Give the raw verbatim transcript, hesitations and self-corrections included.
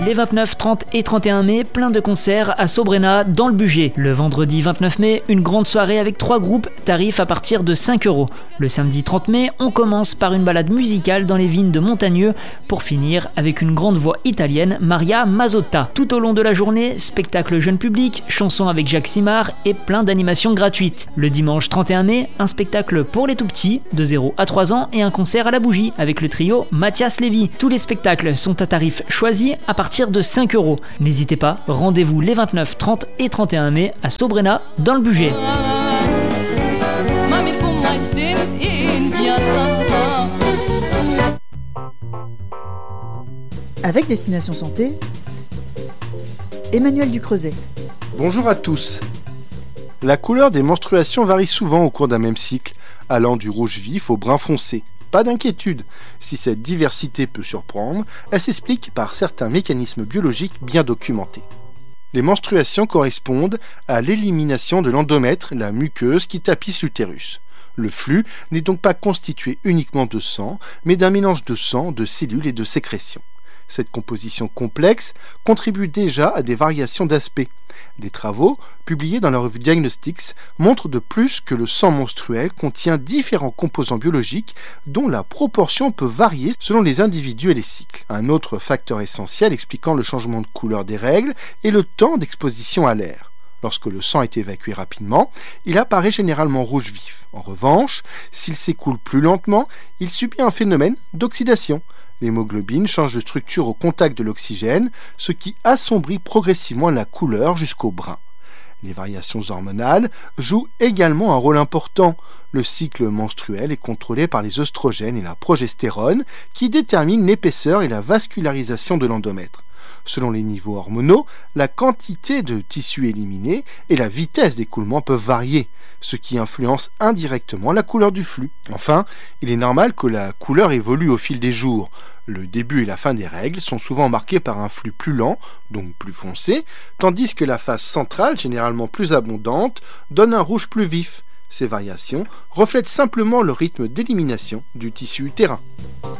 Les vingt-neuf, trente et trente et un mai, plein de concerts à Sobrena dans le Bugey. Le vendredi vingt-neuf mai, une grande soirée avec trois groupes, tarifs à partir de cinq euros. Le samedi trente mai, on commence par une balade musicale dans les vignes de Montagneux pour finir avec une grande voix italienne, Maria Mazzotta. Tout au long de la journée, spectacle jeune public, chansons avec Jacques Simard et plein d'animations gratuites. Le dimanche trente et un mai, un spectacle pour les tout-petits, de zéro à trois ans et un concert à la bougie avec le trio Mathias Lévy. Tous les spectacles sont à tarif choisi à partir de cinq euros. N'hésitez pas, rendez-vous les vingt-neuf, trente et trente et un mai à Sobrena dans le Bugey. Avec Destination Santé, Emmanuel Ducreuset. Bonjour à tous. La couleur des menstruations varie souvent au cours d'un même cycle, allant du rouge vif au brun foncé. Pas d'inquiétude, si cette diversité peut surprendre, elle s'explique par certains mécanismes biologiques bien documentés. Les menstruations correspondent à l'élimination de l'endomètre, la muqueuse qui tapisse l'utérus. Le flux n'est donc pas constitué uniquement de sang, mais d'un mélange de sang, de cellules et de sécrétions. Cette composition complexe contribue déjà à des variations d'aspect. Des travaux, publiés dans la revue Diagnostics, montrent de plus que le sang menstruel contient différents composants biologiques dont la proportion peut varier selon les individus et les cycles. Un autre facteur essentiel expliquant le changement de couleur des règles est le temps d'exposition à l'air. Lorsque le sang est évacué rapidement, il apparaît généralement rouge vif. En revanche, s'il s'écoule plus lentement, il subit un phénomène d'oxydation. L'hémoglobine change de structure au contact de l'oxygène, ce qui assombrit progressivement la couleur jusqu'au brun. Les variations hormonales jouent également un rôle important. Le cycle menstruel est contrôlé par les œstrogènes et la progestérone qui déterminent l'épaisseur et la vascularisation de l'endomètre. Selon les niveaux hormonaux, la quantité de tissu éliminé et la vitesse d'écoulement peuvent varier, ce qui influence indirectement la couleur du flux. Enfin, il est normal que la couleur évolue au fil des jours. Le début et la fin des règles sont souvent marqués par un flux plus lent, donc plus foncé, tandis que la phase centrale, généralement plus abondante, donne un rouge plus vif. Ces variations reflètent simplement le rythme d'élimination du tissu utérin.